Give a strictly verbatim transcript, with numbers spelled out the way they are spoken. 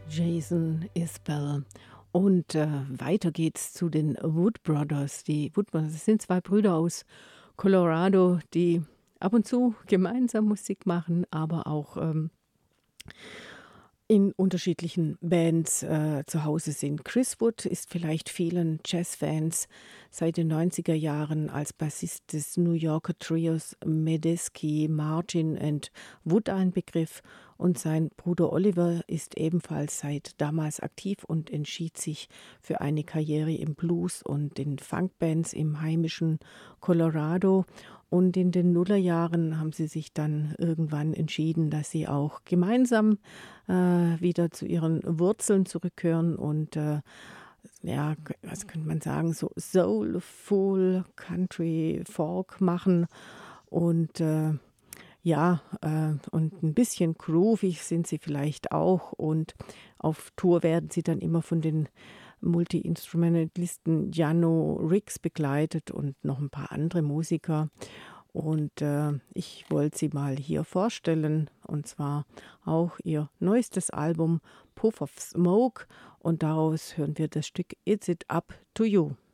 Jason Isbell. Und äh, weiter geht's zu den Wood Brothers. Die Wood Brothers sind zwei Brüder aus Colorado, die ab und zu gemeinsam Musik machen, aber auch ähm, in unterschiedlichen Bands äh, zu Hause sind. Chris Wood ist vielleicht vielen Jazzfans seit den neunziger Jahren als Bassist des New Yorker Trios Medeski, Martin and Wood ein Begriff, und sein Bruder Oliver ist ebenfalls seit damals aktiv und entschied sich für eine Karriere im Blues und in Funkbands im heimischen Colorado. Und in den Nullerjahren haben sie sich dann irgendwann entschieden, dass sie auch gemeinsam äh, wieder zu ihren Wurzeln zurückkehren und äh, ja, was könnte man sagen, so Soulful Country Folk machen und äh, ja, äh, und ein bisschen groovig sind sie vielleicht auch, und auf Tour werden sie dann immer von den Multi-Instrumentalisten Jano Riggs begleitet und noch ein paar andere Musiker. Und äh, ich wollte sie mal hier vorstellen, und zwar auch ihr neuestes Album Puff of Smoke, und daraus hören wir das Stück It's It Up to You.